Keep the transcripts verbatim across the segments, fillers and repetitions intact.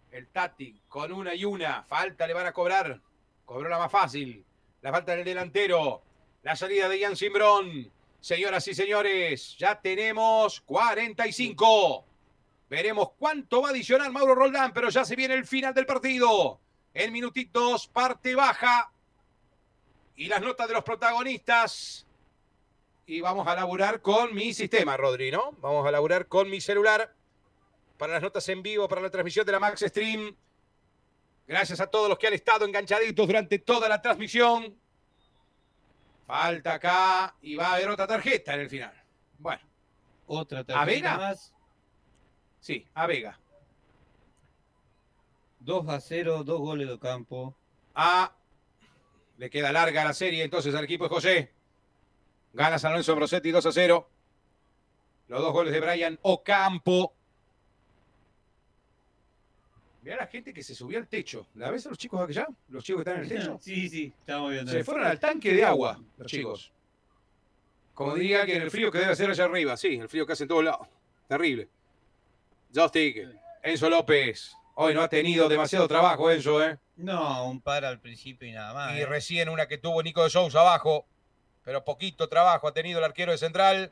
El Tati con una y una. Falta le van a cobrar. Cobró la más fácil. La falta del delantero. La salida de Jan Simbrón. Señoras y señores, ya tenemos cuarenta y cinco. Veremos cuánto va a adicionar Mauro Roldán, pero ya se viene el final del partido. En minutitos, parte baja. Y las notas de los protagonistas. Y vamos a laburar con mi sistema, Rodri, ¿no? Vamos a laburar con mi celular para las notas en vivo, para la transmisión de la Max Stream. Gracias a todos los que han estado enganchaditos durante toda la transmisión. Falta acá y va a haber otra tarjeta en el final. Bueno. Otra tarjeta ¿A Vega? más. Sí, a Vega. dos a cero, dos goles de campo. A. Le queda larga la serie entonces al equipo de José. Gana San Lorenzo Brosetti dos a cero. Los dos goles de Brian Ocampo. Mirá la gente que se subió al techo. ¿La ves a los chicos allá? Los chicos que están en el techo. Sí, sí, estamos viendo. Se fueron al tanque de agua, los chicos. Como diría que en el frío que debe hacer allá arriba. Sí, el frío que hace en todos lados. Terrible. Joystick. Enzo López. Hoy no ha tenido demasiado trabajo, Enzo, ¿eh? No, un par al principio y nada más. Y ¿eh? recién una que tuvo Nico de Sousa abajo. Pero poquito trabajo ha tenido el arquero de Central.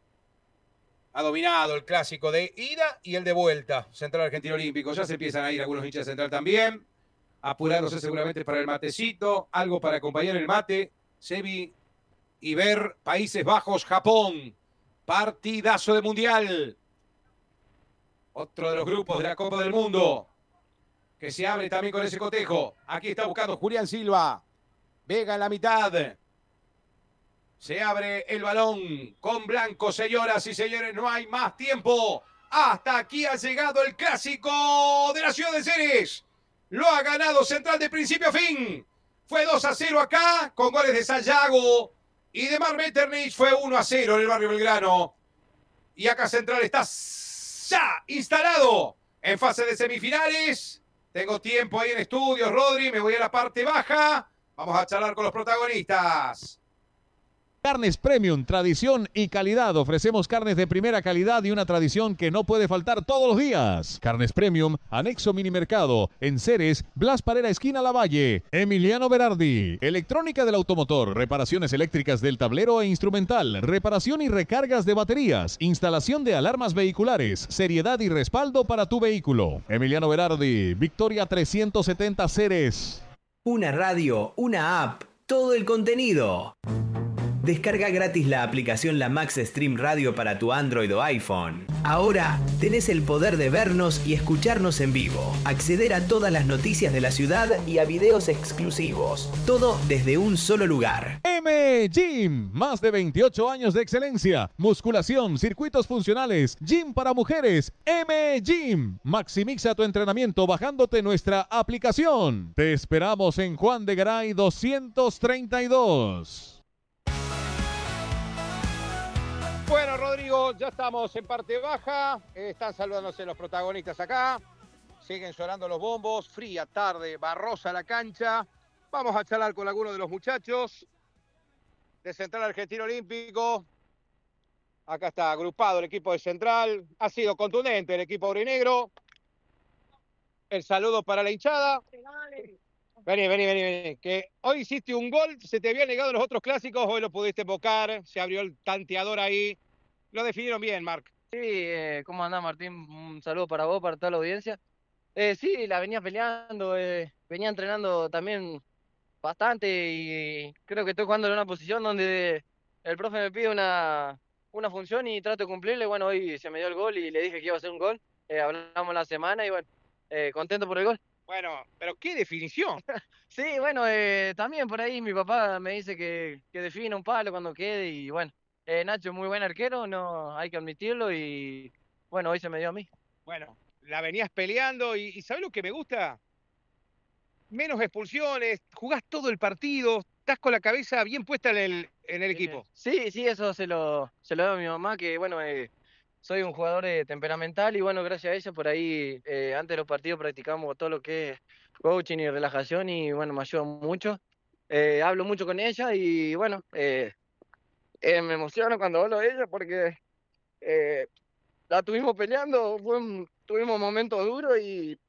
Ha dominado el clásico de ida y el de vuelta. Central Argentino Olímpico. Ya se empiezan a ir algunos hinchas de Central también. Apurándose seguramente para el matecito. Algo para acompañar el mate. Sebi y ver Países Bajos, Japón. Partidazo de Mundial. Otro de los grupos de la Copa del Mundo. Que se abre también con ese cotejo. Aquí está buscando Julián Silva. Vega en la mitad. Se abre el balón con Blanco, señoras y señores. No hay más tiempo. Hasta aquí ha llegado el clásico de la ciudad de Ceres. Lo ha ganado Central de principio a fin. Fue dos a cero acá con goles de Sayago y de Mar Metternich. Fue uno a cero en el barrio Belgrano. Y acá Central está ya instalado en fase de semifinales. Tengo tiempo ahí en estudios, Rodri. Me voy a la parte baja. Vamos a charlar con los protagonistas. Carnes Premium, tradición y calidad. Ofrecemos carnes de primera calidad y una tradición que no puede faltar todos los días. Carnes Premium, anexo Minimercado, en Ceres, Blas Parera, esquina Lavalle. Emiliano Berardi, electrónica del automotor, reparaciones eléctricas del tablero e instrumental, reparación y recargas de baterías, instalación de alarmas vehiculares, seriedad y respaldo para tu vehículo. Emiliano Berardi, Victoria trescientos setenta Ceres. Una radio, una app, todo el contenido. Descarga gratis la aplicación La Max Stream Radio para tu Android o iPhone. Ahora tenés el poder de vernos y escucharnos en vivo, acceder a todas las noticias de la ciudad y a videos exclusivos. Todo desde un solo lugar. M Gym, más de veintiocho años de excelencia, musculación, circuitos funcionales, gym para mujeres. M Gym, maximiza tu entrenamiento bajándote nuestra aplicación. Te esperamos en Juan de Garay doscientos treinta y dos. Bueno, Rodrigo, ya estamos en parte baja. Están saludándose los protagonistas acá. Siguen sonando los bombos. Fría tarde, barrosa la cancha. Vamos a charlar con algunos de los muchachos de Central Argentino Olímpico. Acá está agrupado el equipo de Central. Ha sido contundente el equipo aurinegro. El saludo para la hinchada. Vení, vení, vení, vení. Que hoy hiciste un gol, se te había negado en los otros clásicos, hoy lo pudiste invocar, se abrió el tanteador ahí. Lo definieron bien, Marc. Sí, eh, ¿cómo andás, Martín? Un saludo para vos, para toda la audiencia. Eh, sí, la venía peleando, eh, venía entrenando también bastante y creo que estoy jugando en una posición donde el profe me pide una, una función y trato de cumplirle. Bueno, hoy se me dio el gol y le dije que iba a hacer un gol. Eh, hablamos la semana y bueno, eh, contento por el gol. Bueno, pero qué definición. Sí, bueno, eh, también por ahí mi papá me dice que, que defina un palo cuando quede y bueno, eh, Nacho es muy buen arquero, no hay que admitirlo y bueno, hoy se me dio a mí. Bueno, la venías peleando y, y ¿sabés lo que me gusta? Menos expulsiones, jugás todo el partido, estás con la cabeza bien puesta en el, en el equipo. Sí, sí, eso se lo, se lo doy a mi mamá, que bueno, eh, soy un jugador eh, temperamental y bueno, gracias a ella por ahí, eh, antes de los partidos practicamos todo lo que es coaching y relajación y bueno, me ayuda mucho. Eh, hablo mucho con ella y bueno, eh, eh, me emociono cuando hablo de ella porque eh, la tuvimos peleando, fue un- tuvimos momentos duros y